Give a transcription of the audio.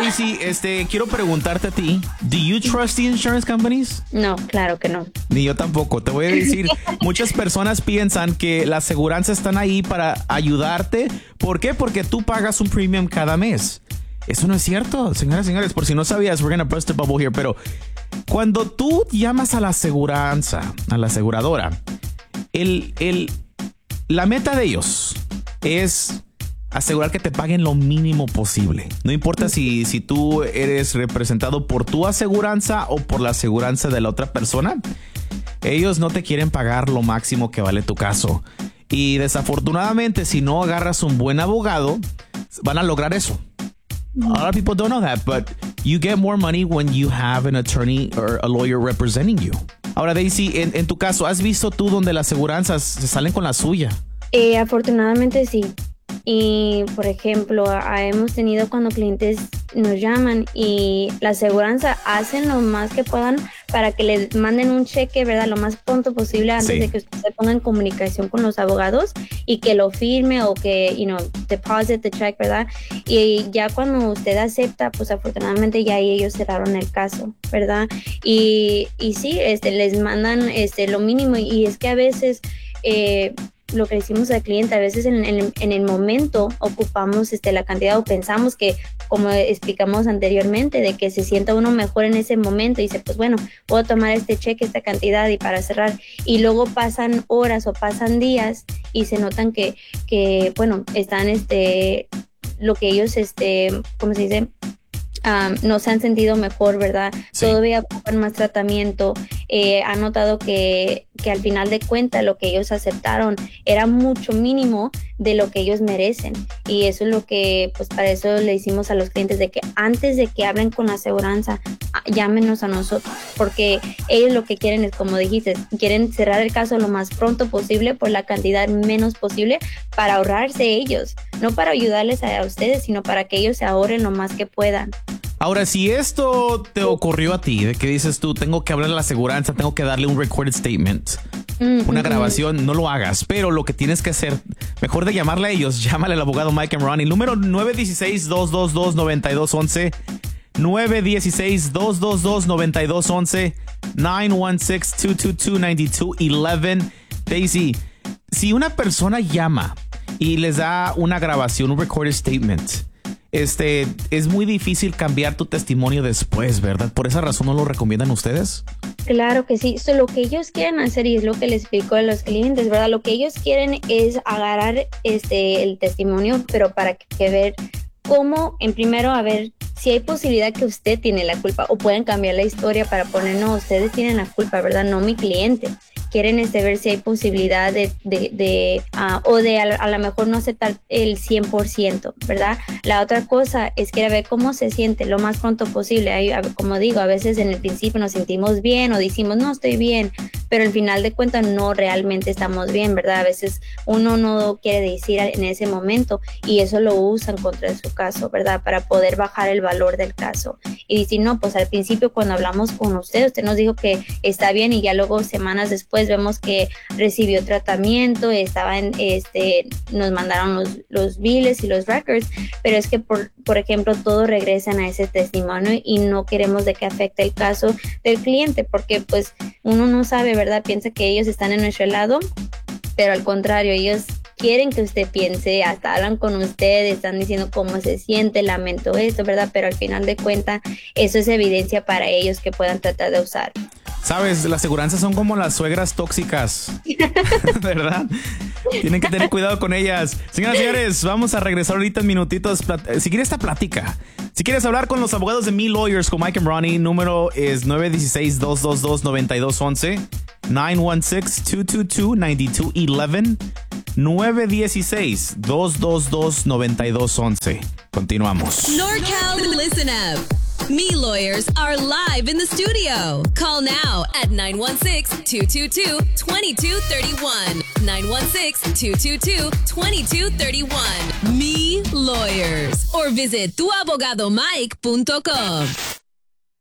Daisy, quiero preguntarte a ti, ¿do you trust the insurance companies? No, claro que no. Ni yo tampoco. Te voy a decir, muchas personas piensan que las aseguranzas están ahí para ayudarte. ¿Por qué? Porque tú pagas un premium cada mes. Eso no es cierto, señoras y señores. Por si no sabías, we're gonna burst the bubble here. Pero cuando tú llamas a la aseguranza, a la aseguradora, la meta de ellos es asegurar que te paguen lo mínimo posible. No importa si tú eres representado por tu aseguranza o por la aseguranza de la otra persona. Ellos no te quieren pagar lo máximo que vale tu caso. Y desafortunadamente, si no agarras un buen abogado, van a lograr eso. A lot of people don't know that, but you get more money when you have an attorney or a lawyer representing you. Ahora, Daisy, en tu caso, ¿has visto tú donde las aseguranzas se salen con la suya? Afortunadamente sí. Y, por ejemplo, hemos tenido cuando clientes nos llaman y la aseguranza hacen lo más que puedan para que les manden un cheque, ¿verdad? Lo más pronto posible antes de que usted se ponga en comunicación con los abogados y que lo firme o que, deposit the check, ¿verdad? Y ya cuando usted acepta, pues afortunadamente ya ellos cerraron el caso, ¿verdad? Y sí, les mandan lo mínimo y es que a veces... lo que decimos al cliente, a veces en el momento ocupamos la cantidad o pensamos que, como explicamos anteriormente, de que se sienta uno mejor en ese momento y dice, pues bueno, puedo tomar este cheque, esta cantidad y para cerrar. Y luego pasan horas o pasan días y se notan que bueno, están lo que ellos, ¿cómo se dice? No se han sentido mejor, ¿verdad? Sí. Todavía ocupan más tratamiento. Han notado que al final de cuentas lo que ellos aceptaron era mucho mínimo de lo que ellos merecen. Y eso es lo que, pues para eso le decimos a los clientes de que antes de que hablen con la aseguranza, llámenos a nosotros. Porque ellos lo que quieren es, como dijiste, quieren cerrar el caso lo más pronto posible por la cantidad menos posible para ahorrarse ellos. No para ayudarles a ustedes, sino para que ellos se ahorren lo más que puedan. Ahora, si esto te ocurrió a ti, de que dices tú, tengo que hablar a la aseguranza, tengo que darle un recorded statement, una grabación, no lo hagas. Pero lo que tienes que hacer, mejor de llamarle a ellos, llámale al abogado Mike and Ronnie. Número 916-222-9211. 916-222-9211. 916-222-9211. Daisy, si una persona llama y les da una grabación, un recorded statement, es muy difícil cambiar tu testimonio después, ¿verdad? ¿Por esa razón no lo recomiendan ustedes? Claro que sí. Lo que ellos quieren hacer, y es lo que les explico a los clientes, ¿verdad? Lo que ellos quieren es agarrar el testimonio, pero para que ver cómo, en primero, a ver si hay posibilidad que usted tiene la culpa, o pueden cambiar la historia para poner, no, ustedes tienen la culpa, ¿verdad? No mi cliente. Quieren ver si hay posibilidad a lo mejor no aceptar el 100%, ¿verdad? La otra cosa es que ver cómo se siente lo más pronto posible. Como digo, a veces en el principio nos sentimos bien o decimos, no, estoy bien, pero al final de cuentas no realmente estamos bien, ¿verdad? A veces uno no quiere decir en ese momento y eso lo usan contra su caso, ¿verdad? Para poder bajar el valor del caso. Y decir, no, pues al principio cuando hablamos con usted nos dijo que está bien y ya luego semanas después vemos que recibió tratamiento, nos mandaron los biles y los records, pero es que por ejemplo todos regresan a ese testimonio y no queremos de que afecte el caso del cliente porque pues uno no sabe, ¿verdad? Piensa que ellos están en nuestro lado, pero al contrario, ellos quieren que usted piense, hasta hablan con usted, están diciendo cómo se siente, lamento esto, ¿verdad? Pero al final de cuentas eso es evidencia para ellos que puedan tratar de usar. Sabes, las aseguranzas son como las suegras tóxicas, ¿verdad? Tienen que tener cuidado con ellas. Señoras y señores, vamos a regresar ahorita en minutitos. Seguir esta plática. Si quieres hablar con los abogados de Me Lawyers con Mike and Ronnie, número es 916-222-9211. 916-222-9211. 916-222-9211. Continuamos. NorCal, listen up. Me Lawyers are live in the studio. Call now at 916-222-2231. 916-222-2231. Me Lawyers. Or visit tuabogadomike.com.